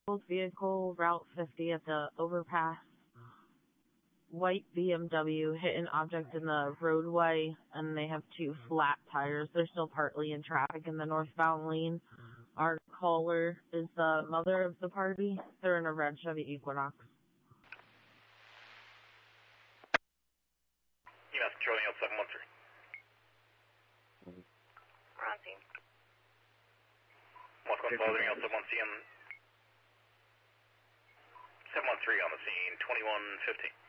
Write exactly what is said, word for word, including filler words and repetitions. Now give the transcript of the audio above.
vehicle, Route fifty at the overpass. White B M W hit an object in the roadway, and they have two flat tires. They're still partly in traffic in the northbound lane. Our caller is the mother of the party. They're in a red Chevy Equinox. U S Control Neil seven one three. On scene. What's going on Neil seven one C and seven one three on the scene, twenty-one fifteen.